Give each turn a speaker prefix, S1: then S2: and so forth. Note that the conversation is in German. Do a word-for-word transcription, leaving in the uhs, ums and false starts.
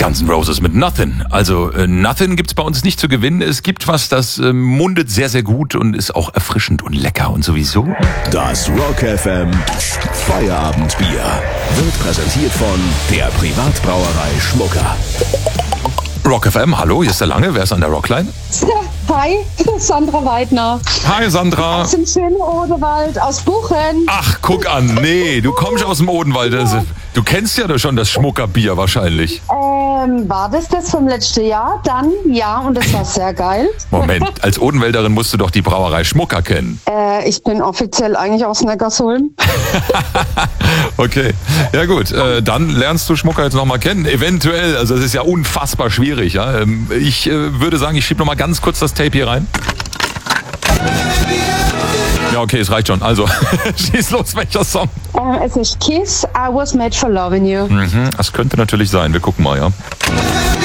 S1: Guns N' Roses mit Nothing. Also äh, Nothing gibt's bei uns nicht zu gewinnen. Es gibt was, das äh, mundet sehr, sehr gut und ist auch erfrischend und lecker und sowieso.
S2: Das Rock F M Feierabendbier wird präsentiert von der Privatbrauerei Schmucker.
S1: Rock F M, hallo, hier ist der Lange. Wer ist an der Rockline?
S3: Hi, Sandra Weidner.
S1: Hi Sandra.
S3: Aus dem schönen Odewald, aus Buchen.
S1: Ach, guck an. Nee, du kommst aus dem Odenwald. Also, du kennst ja schon das Schmuckerbier wahrscheinlich.
S3: Ähm, war das das vom letzten Jahr? Dann, ja, und das war sehr geil.
S1: Moment, als Odenwälderin musst du doch die Brauerei Schmucker kennen.
S3: Äh, ich bin offiziell eigentlich aus Neckarsulm.
S1: Okay, ja gut, äh, dann lernst du Schmucker jetzt nochmal kennen, eventuell, also es ist ja unfassbar schwierig. Ja? Ähm, ich äh, würde sagen, ich schiebe nochmal ganz kurz das Tape hier rein. Ja, okay, es reicht schon, also schieß los, welcher Song?
S3: Äh, es ist Kiss, I Was Made for Loving You.
S1: Mhm, das könnte natürlich sein, wir gucken mal, ja.